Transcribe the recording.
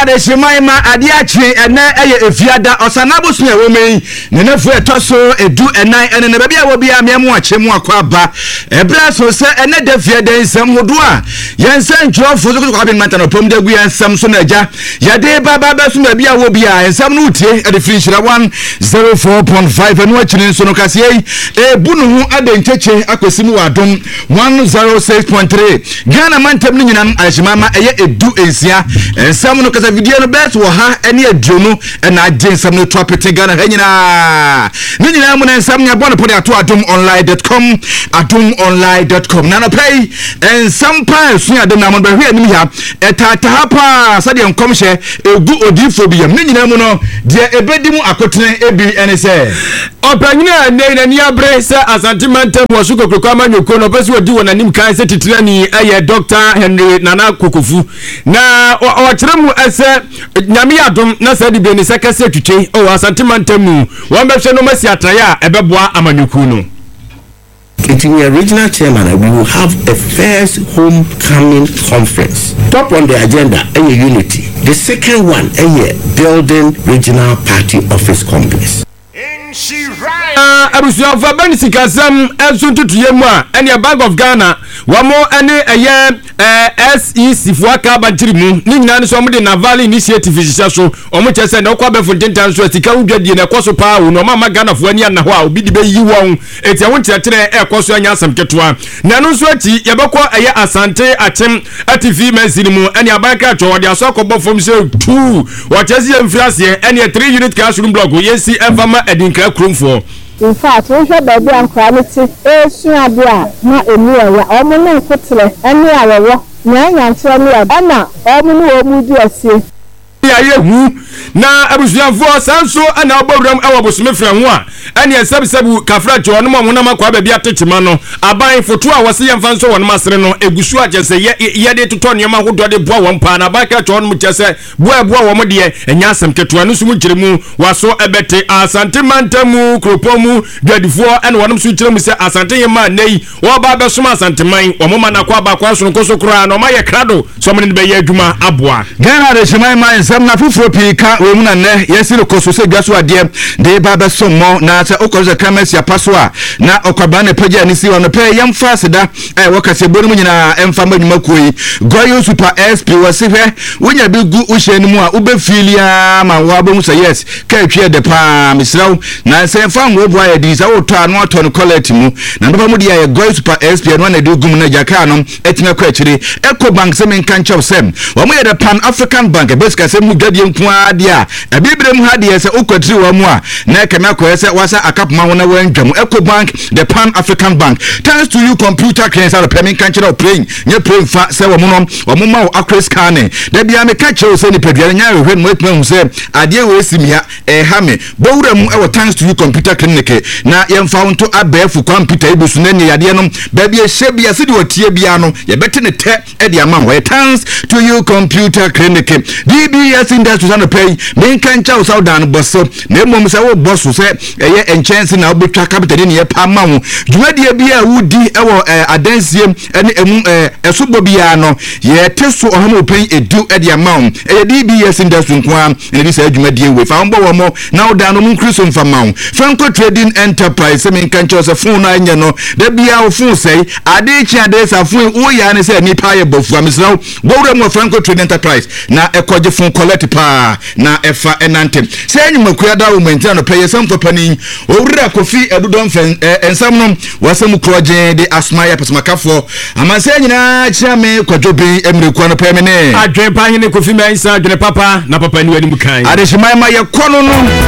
de shimai ma adiachi ene eye efiada osanabusua womei nenefu etoso edu enan ene ne bia wo bia miamu achemu akwa ba ebra so se ene de fiada nsem hodo a yensen nchofo so ko abin mantano pom de gu ensem so naja yade baba ba so bia wo bia ensem no utie e de finishira 104.5 enu achini so no kase ebunu hu adencheche akwesimu wadom 106.3 Ghana mantem ni nyinam ashimama eye edu ensia ensem no kasa video no bet wo ha ene aduonu na agye ensem no topete Ghana ha nyina ni nyina mu na ensem nya bone pode ato adumonline.com na no pay ensem pa su ade na mo be hwe anim ya etata ha pa sade enkomhye egu odifo bi yam ni nyina mu no de ebedimu akotene ebi ene se opanyina ne ni abre se Asante mantem wo su kokoko amanyoko no pese odi wona nim kan se titirani eye Dr. Henry Nana Kokofu na o kiremu ese nyame adom na sadi be ni sekase twitwe o Asante mantem mu won be hwe no masi ataya ebeboa amanyoko no. In the regional chairman, we will have a first homecoming conference. Top on the agenda, unity. The second one, building regional party office complex. Abusuan fa bani sikasam ensuntutu yemu a ene Bank of Ghana wamo ene eye SEC fuaka bantirimu ni nyina ne so mo de Naval Initiative hihya so omo chese na okwa befuntintan so atika udwadie na ekoso pa wo no mama Ghana fo ani anaho a obi de bayi won eti awon kyerekere ekoso anya asam ketoa na no so ati yebekọ eye Asante Achem TV mensinimu ene abanka twa wode asokọ fom se 2 wo chese yemfiase ene 3 unit classroom block yensi enfama edinka kromfo. In fact, we have baby and quality. Suabia, not a near omen footler, and near a walk. Nyan Anna, omen will do a sea. Na abusuafo sanso ana obodram awobosome franwa ene esabisabu kafra jo no mo na makwa ba bia tetema no aban foto a wose yemfa nso won masere no egusu agese ye de toto ne ma hodo de boa won pa na baka jo no mo chese boa won de enya asem keto no so mu giremu waso ebete Asante mantamu kropomu dwadifo ene wonom so giremu se Asante yema nei wo ba be soma Asante man wo mo na kwa ba kwa so nkoso kura no ma ye krado so mo ne be ye adwuma aboa Ghana de shimai man sam na fufuro pika we mu na ne yesiro koso se gaso ade de baba somo na se okoze kamesi apaso a na okwaba na pagya ni si wono pe yemfa seda wokase bonu mu nyina emfa madwuma koyi goyo super SP wosehwe wonya bi gu uhyeni mu a ubefilia ma wo abomu se yes ka atwe de pa misraw na se emfa ngo boa ya di sa woto anu ato no collect mu na ndoba mu dia ye goyo super SP no na de gum na jaka no etima kwa akire Eco Bank se men kan sem wo mu ye the Pan African Bank beska se mu dwadie nko adia ebibrem ha de se okwatiri wa mu a na kema ko se wasa akapma ho na wandwam Eco Bank the Pan African Bank thanks to you computer cleanser of payment kan chira praying nye praying fa se wo mu no wo mu ma accuracy scanning da bia me ka chiro se ni paduare nya hwe no etma hu se ade we simia ha me bowura mu e thanks to you computer clinic na yemfa nto abafu computer ibusu na ne yade no ba bia hye bia se de otie bia no ye bete ne te e de ama ho thanks to you computer clinic DBS industries and pay men kan chaw saudan bosso na mom se wo bosso se eye enchanse na obetwa capital ne ye pa ma ho dwumadie bia wudi ewo adansiem ene emu esobo bia no ye teso ohamo pen edu e de ama ho eye DBS industries kwa ene bi se dwumadie we fa mbo wo mo na odan no mu kristo mfa ma ho Franco Trading Enterprise men kan chaw se fun na anya no da bia wo fun sei ade chi ade sa fun wo ya ne se ni pa ye bofu amisraw bowura mu Franco Trading Enterprise na ekoje fun collect pa na efa enantem se anyuma kuada wo mentia no peye sam papani owura Kofi Edudon fen ensam no wasam kroje de asmaya pasmakafo amanse nyina chiame kwadwobi emreku no peme ne adwen pa hene Kofi Mensa adwen papa na papa ni wani mukan ade shimai ma ye kono no